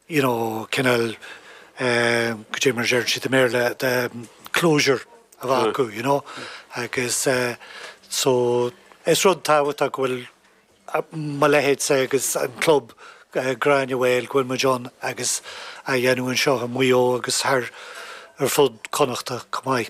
Kinnell Jimmer Jerry the Merle the closure of Aku, agus so it's rud tawat will Malahead say agus an club Granuel Gwilma John agus a Yanu and Shaw and Wio agus her fud connachta Kamai.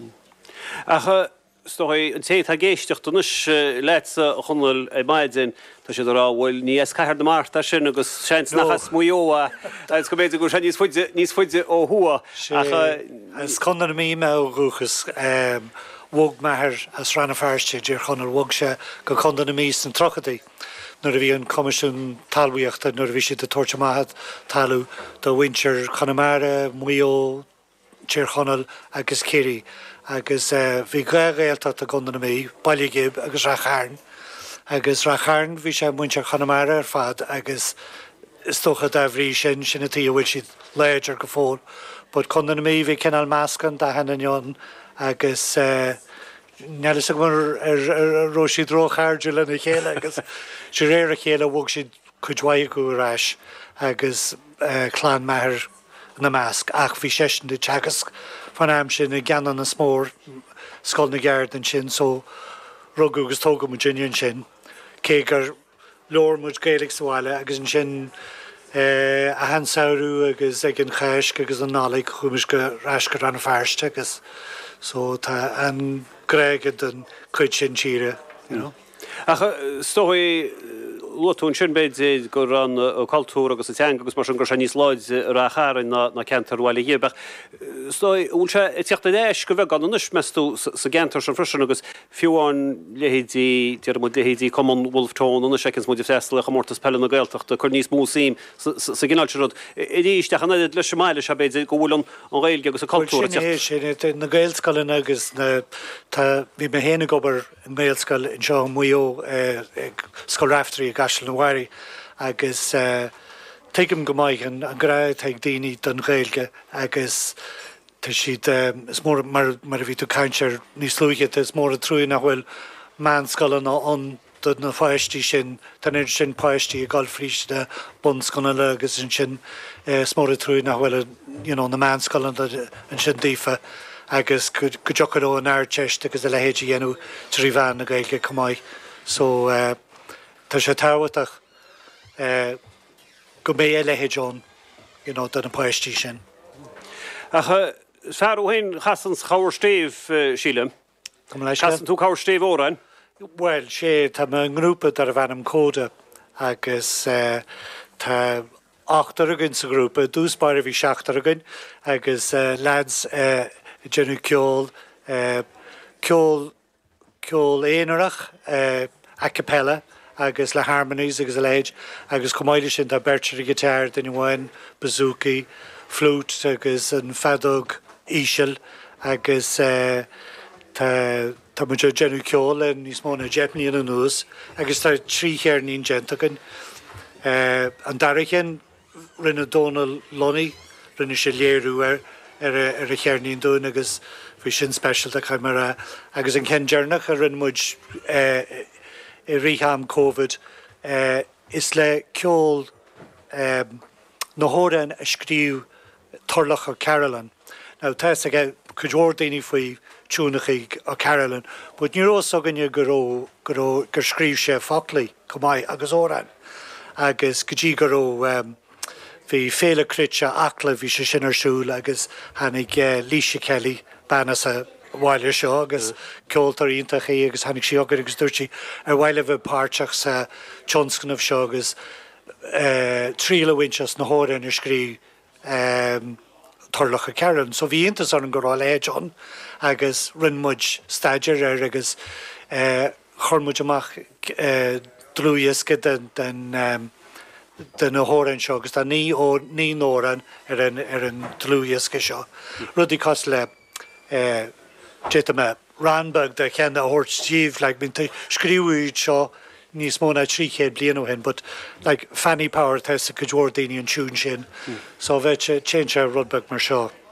Stoi an sé a géistecht an letse chonnel e maidin tá sé rá bhfuil níos caiir de mar sin agus seint nachas muoa agus go beidir go sé níos fuide ó hua as connar mí me ruchas wog meher as ranna farste dir chonnel wog se go condan na mís an trochadaí nuair a bhí an comisiún talbuíochta nuair a bhí si de torcha maithad talú do winter Connemara muo tír chonnel agus Kiri agus bhí gailta a gondan mí bailgib agus racharn bhí sé muinte Connemara ar fad agus stocha a bhrí sin sinna tí bhfuil siad léidir go fór, bud condan mí bhí cinnal máscan da henaion agus nelas a mar ro siad rochardú lena chéile agus si réir a chéile bhg siad chuidhaid go ráis agus chlán mehar na másc ach bhí sesin de teagas fan am sin a ganan na smór scoil na gard an sin so rugú agus tóga mu ginion sin cé gur leor muid gaelig sáile agus an sin a hansaú agus ag an chaisk agus an nálaigh chumis go ráis go ran fearste agus so tá an gréige den chuid sin tíre, Stoi Lotún sin beid go ran cultúr agus a teang agus mar an gur se níos leid ra charin na kentar bhile hébech. Stoi ún se tíocht éis go bheith gan anis meú sa gentar san frisin agus fiúáin lehédí tíar mu lehédí Commonwealth Tone anna sekins mu festal a mórtas pelle na gailteach a chu níos músím sa ginálterod. Iríiste an iad leis meile se beid go bhfuil an réilge agus a cultúr. Sin na gailscalin agus tá bhí me héna gobar an gailscal in seo muo scoilraftarí gasil na wari agus teigim go maichen an gra teig daoine don ghailge agus tá siad is mór mar a bhí tú caintear níos luúige is mór a trúin nach bhfuil manscoilin an na fáistí sin tan sin páistí a gáilfríiste bunscona le agus an sin smór a trúin nach bhfuil na manscoilin an sin dífa agus go jochar ó an airteist agus a lehéidir dhéanú trí bhean na gailge cumáid so tá sé táhaach go mé lehéid John den an páistí sin. Fearúhain chasans cháir stéh síle. Chasan tú cháir stéh órain? Well, sé tá an grúpa ar a bhenam códa agus tá 8 agin sa grúpa, dúspáir a bhí 7 agin agus lads genú ceol éanaach a cappella agus le harmonies agus a leid agus comáide sin tá bertir gitar den bhhain bazooki, flute agus an fadog ísel agus tá mu genú ceol an níos móna jetníon an nús agus tá trí chearnín gentagan an darichin rinne Donal Lonnie rinne sé léirú ar a chearnín dún agus bhí sin special a chaimara agus an cen dearnach a rinne muid I riham COVID is le ceol na hóran a scríú torlach a Carolyn. Now tá a chuidhór daoine faoi túnachaí a Carolyn, bud ní rós aganne gur scríb sé foclaí cumáid agus óran agus go dtí gur bhí féle crite acla bhí sé sin arsúil agus hanig Líse Kelly banas a bhhaile seo agus ceoltar iontachaí agus hanig siogad agus dúirtí ar bhhaile bheith páirteach sa tionscanmh seo agus tríle winchas na hóran ar scrí torlach a Carolyn. So bhí intas an gorá le John agus rinmuid staidir ar agus chormuid amach drúiasca den na hóran seo agus tá ní nóran ar an drúiasca seo. Rudí cos le Jitama Ranbug de ken a hort Steve like been screwed seo níos móna 300 blian ó hen, but like Fanny Power test a Jordanian tune sin. So bheit change Rudbug mar seo.